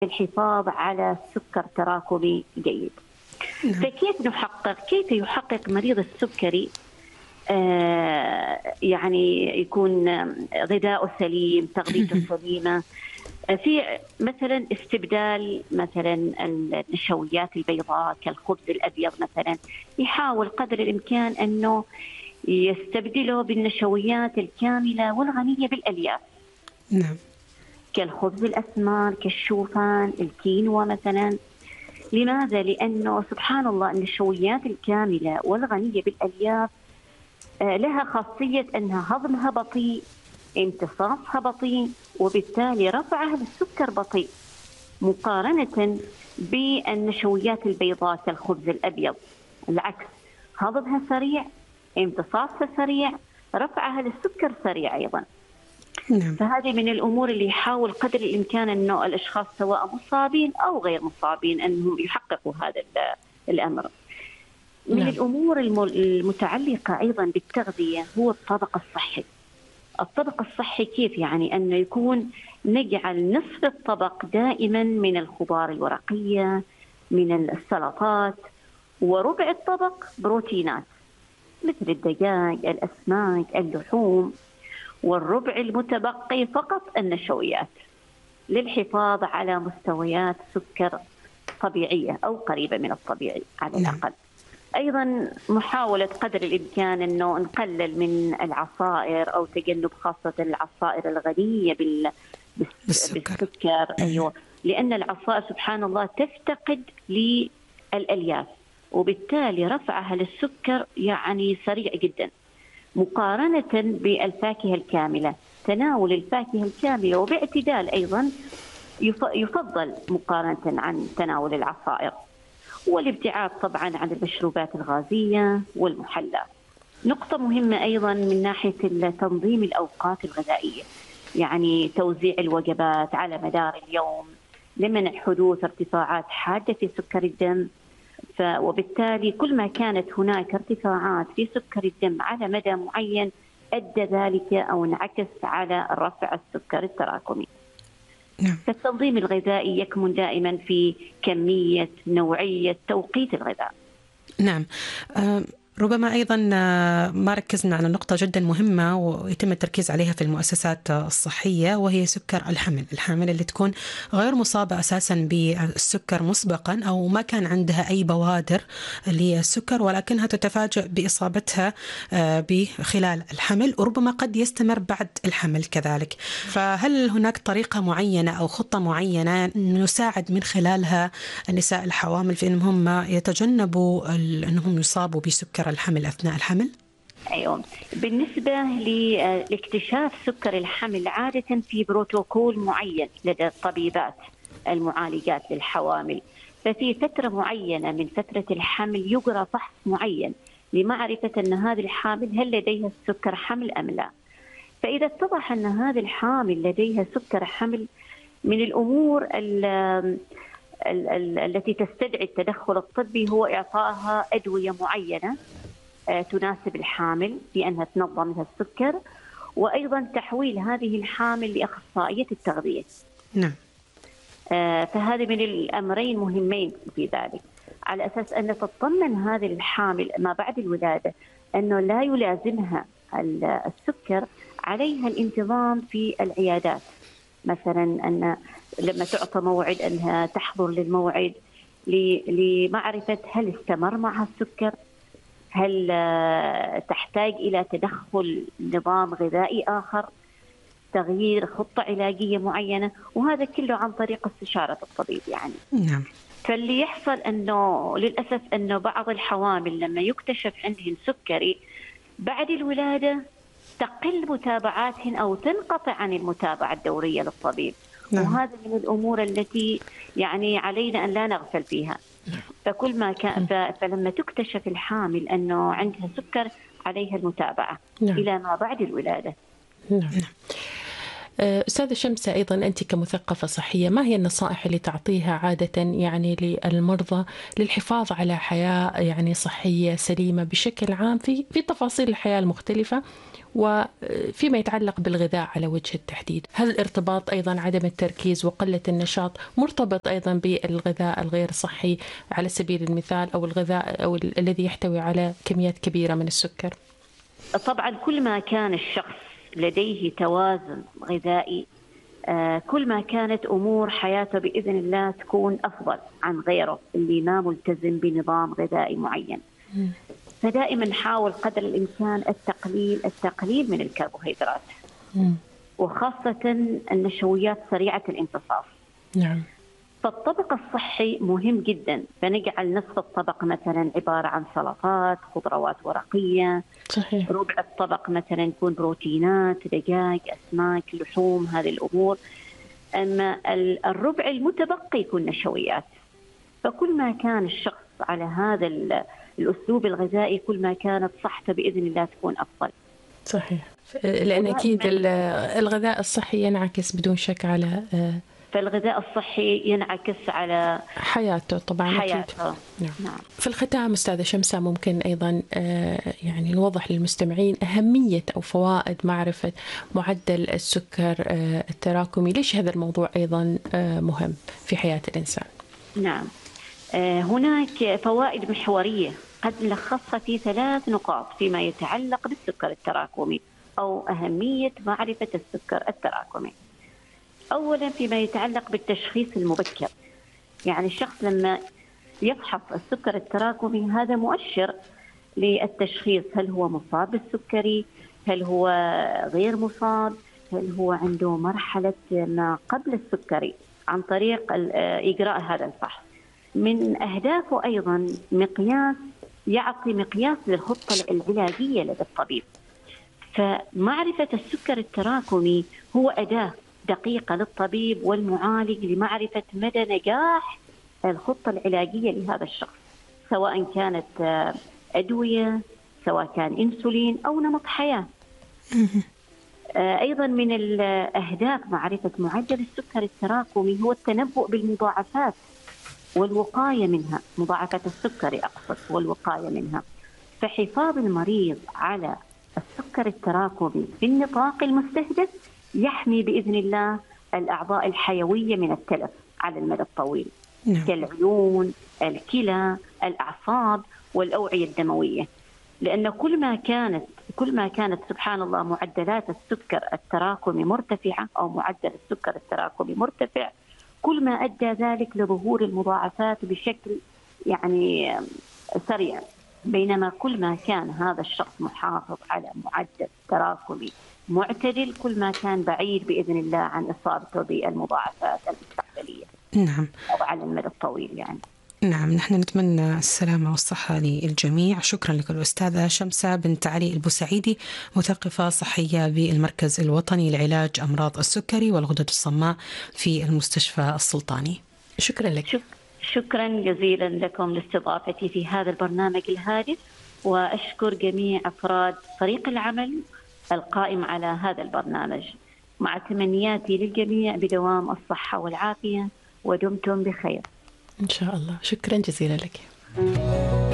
الحفاظ على سكر تراكمي جيد. فكيف نحقق؟ كيف يحقق مريض السكري يعني يكون غذاؤه سليم، تغذيته سليمة، في مثلا استبدال مثلا النشويات البيضاء كالخبز الأبيض مثلا، يحاول قدر الإمكان أنه يستبدله بالنشويات الكاملة والغنية بالألياف. نعم. كالخبز الأسمر، كالشوفان، الكينوا مثلا. لماذا؟ لأنه سبحان الله النشويات الكاملة والغنية بالألياف لها خاصية أنها هضمها بطيء، امتصاصها بطيء، وبالتالي رفعها للسكر بطيء، مقارنة بالنشويات البيضاء كالخبز الأبيض. العكس، هضمها سريع، امتصاصها سريع، رفعها للسكر سريع أيضا. نعم. فهذه من الأمور اللي يحاول قدر الإمكان أنه الأشخاص سواء مصابين أو غير مصابين أنهم يحققوا هذا الأمر. من نعم. الأمور المتعلقة أيضا بالتغذية هو الطبق الصحي. الطبق الصحي كيف؟ يعني أنه يكون نجعل نصف الطبق دائما من الخضار الورقية، من السلطات، وربع الطبق بروتينات مثل الدجاج، الأسماك، اللحوم، والربع المتبقي فقط النشويات، للحفاظ على مستويات سكر طبيعية أو قريبة من الطبيعي على الأقل. أيضا محاولة قدر الإمكان أنه نقلل من العصائر أو تجنب خاصة العصائر الغنية بالسكر. أيوة، لأن العصائر سبحان الله تفتقد للألياف، وبالتالي رفعها للسكر يعني سريع جدا، مقارنة بالفاكهة الكاملة. تناول الفاكهة الكاملة وباعتدال أيضا يفضل مقارنة عن تناول العصائر، والابتعاد طبعا عن المشروبات الغازية والمحلى. نقطة مهمة أيضا من ناحية تنظيم الأوقات الغذائية، يعني توزيع الوجبات على مدار اليوم لمنع حدوث ارتفاعات حادة في سكر الدم. وبالتالي كل ما كانت هناك ارتفاعات في سكر الدم على مدى معين أدى ذلك أو انعكس على رفع السكر التراكمي. نعم. فالتنظيم الغذائي يكمن دائما في كمية، نوعية، توقيت الغذاء. نعم. ربما أيضا ما ركزنا على نقطة جدا مهمة ويتم التركيز عليها في المؤسسات الصحية، وهي سكر الحامل اللي تكون غير مصابة أساسا بالسكر مسبقا أو ما كان عندها أي بوادر للسكر، ولكنها تتفاجأ بإصابتها بخلال الحمل، وربما قد يستمر بعد الحمل كذلك. فهل هناك طريقة معينة أو خطة معينة نساعد من خلالها النساء الحوامل في أنهم يتجنبوا أنهم يصابوا بسكر الحمل أثناء الحمل؟ أيوة، بالنسبة لاكتشاف سكر الحمل عادة في بروتوكول معين لدى الطبيبات المعالجات للحوامل. ففي فترة معينة من فترة الحمل يجرى فحص معين لمعرفة أن هذه الحامل هل لديها سكر حمل أم لا. فإذا اتضح أن هذه الحامل لديها سكر حمل، من الأمور التي تستدعي التدخل الطبي هو إعطائها أدوية معينة تناسب الحامل في أنها تنظم لها السكر، وأيضا تحويل هذه الحامل لأخصائية التغذية. نعم. فهذه من الأمرين مهمين في ذلك، على أساس أن تطمن هذه الحامل ما بعد الولادة أنه لا يلازمها السكر، عليها الانتظام في العيادات. مثلا أن لما تعطى موعد أنها تحضر للموعد لمعرفة هل استمر معها السكر، هل تحتاج إلى تدخل نظام غذائي آخر، تغيير خطة علاجية معينة، وهذا كله عن طريق استشارة الطبيب يعني. نعم. فاللي يحصل أنه للأسف أنه بعض الحوامل لما يكتشف عندهن سكري بعد الولادة تقل متابعاتهن أو تنقطع عن المتابعة الدورية للطبيب. نعم. وهذا من الأمور التي يعني علينا أن لا نغفل فيها. فكل ما كان فلما تكتشف الحامل أنه عندها سكر عليها المتابعة. نعم. إلى ما بعد الولادة. نعم. أستاذة شمسة، أيضا أنت كمثقفة صحية، ما هي النصائح اللي تعطيها عادة يعني للمرضى للحفاظ على حياة يعني صحية سليمة بشكل عام في تفاصيل الحياة المختلفة، وفيما يتعلق بالغذاء على وجه التحديد؟ هل الارتباط أيضا عدم التركيز وقلة النشاط مرتبط أيضا بالغذاء الغير صحي على سبيل المثال، أو الغذاء أو الذي يحتوي على كميات كبيرة من السكر؟ طبعا كل ما كان الشخص لديه توازن غذائي كل ما كانت أمور حياته بإذن الله تكون أفضل عن غيره اللي ما ملتزم بنظام غذائي معين. فدائما نحاول قدر الإمكان التقليل من الكربوهيدرات، وخاصة النشويات سريعة الامتصاص. نعم. فالطبق الصحي مهم جدا، فنجعل نصف الطبق مثلا عبارة عن سلطات، خضروات ورقية. صحيح. ربع الطبق مثلا يكون بروتينات، دجاج، أسماك، لحوم، هذه الأمور. أما الربع المتبقي يكون نشويات. فكل ما كان الشخص على هذا الأسلوب الغذائي كل ما كانت صحته بإذن الله تكون أفضل. صحيح، لأن أكيد الغذاء الصحي ينعكس بدون شك على فالغذاء الصحي ينعكس على حياته طبعا. حياته. أكيد. نعم. في الختام أستاذة شمسة، ممكن أيضا يعني نوضح للمستمعين أهمية أو فوائد معرفة معدل السكر التراكمي؟ ليش هذا الموضوع أيضا مهم في حياة الإنسان؟ نعم، هناك فوائد محورية قد نلخصها في 3 نقاط فيما يتعلق بالسكر التراكمي أو أهمية معرفة السكر التراكمي. أولا فيما يتعلق بالتشخيص المبكر، يعني الشخص لما يفحص السكر التراكمي هذا مؤشر للتشخيص، هل هو مصاب بالسكري، هل هو غير مصاب، هل هو عنده مرحلة ما قبل السكري، عن طريق إجراء هذا الفحص. من أهدافه أيضا يعطي مقياس للخطة العلاجية لدى الطبيب. فمعرفة السكر التراكمي هو أداة دقيقة للطبيب والمعالج لمعرفة مدى نجاح الخطة العلاجية لهذا الشخص، سواء كانت أدوية، سواء كان إنسولين أو نمط حياة. أيضا من الأهداف معرفة معدل السكر التراكمي هو التنبؤ بالمضاعفات والوقاية منها، مضاعفات السكري أقصد والوقاية منها. فحفاظ المريض على السكر التراكمي في النطاق المستهدف يحمي بإذن الله الأعضاء الحيوية من التلف على المدى الطويل. نعم. كالعيون، الكلى، الأعصاب والأوعية الدموية. لأن كل ما كانت سبحان الله معدلات السكر التراكمي مرتفعة أو معدل السكر التراكمي مرتفع، كل ما أدى ذلك لظهور المضاعفات بشكل يعني سريع. بينما كل ما كان هذا الشخص محافظ على معدل تراكمي معتدل، كل ما كان بعيد بإذن الله عن إصابته بالمضاعفات المستقبلية. نعم. أو على المدى الطويل يعني. نعم، نحن نتمنى السلامة والصحة للجميع. شكرا لك الأستاذة شمسة بنت علي البوسعيدي، مثقفة صحية بالمركز الوطني لعلاج أمراض السكري والغدد الصماء في المستشفى السلطاني. شكرا لك. شكرا جزيلا لكم لاستضافتي في هذا البرنامج الهادف، وأشكر جميع أفراد فريق العمل القائم على هذا البرنامج، مع تمنياتي للجميع بدوام الصحة والعافية، ودمتم بخير إن شاء الله. شكرا جزيلا لك.